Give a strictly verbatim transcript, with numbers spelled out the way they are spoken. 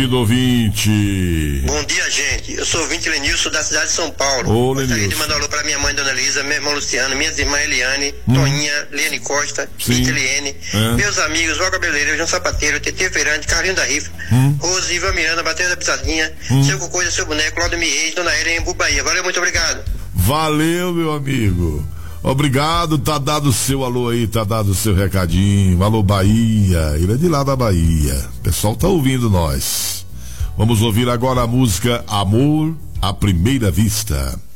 Ouvinte. Bom dia, gente. Eu sou ouvinte Lenilson da cidade de São Paulo. Ô, Gostaria de mandar um alô pra minha mãe, Dona Elisa, meu irmão Luciano, minhas irmãs Eliane, hum. Toninha, Liane Costa, Vitiliene, é. meus amigos Ó Cabeleireiro, João Sapateiro, Tetê Feirante, Carlinho da Rifa, hum. Rose, Ivan Miranda, Bateria da Pisadinha, hum. Seu Cocoisa, Seu Boneco, Claudio Reis, Dona Era em Embu, Bahia. Valeu, muito obrigado. Valeu, meu amigo. Obrigado, tá dado o seu alô aí, tá dado o seu recadinho. Alô, Bahia. Ele é de lá da Bahia. O pessoal tá ouvindo nós. Vamos ouvir agora a música Amor à Primeira Vista.